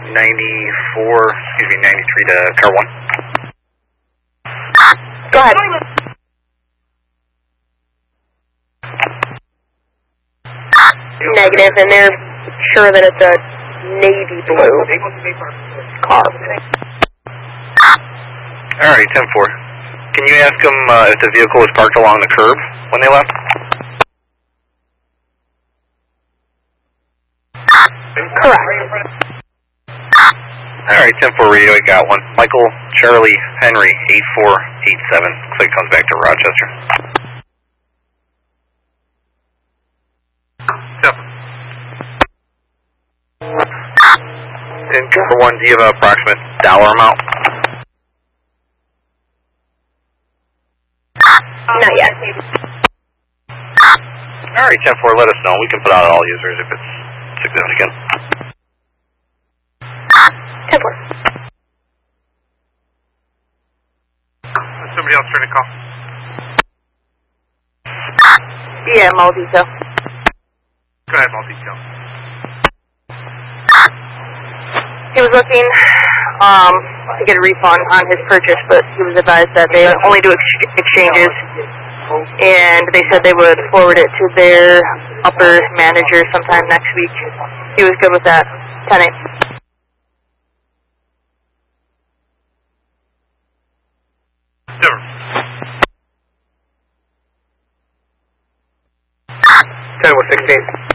93 to car 1. Go ahead. Negative, and they're sure that it's a navy blue car. Alright, 10-4. Can you ask them if the vehicle was parked along the curb when they left? Correct. Alright, 10-4 radio, I got one. Michael Charlie Henry, 8487. Looks like it comes back to Rochester. And car 1, do you have an approximate dollar amount? Not yet. Alright, 10-4, let us know. We can put out all users if it's significant. 10-4. Somebody else trying to call? Yeah, Maldito. Go ahead, Maldito. He was looking to get a refund on his purchase, but he was advised that they only do exchanges, and they said they would forward it to their upper manager sometime next week. He was good with that. 10-8. Ten with 16.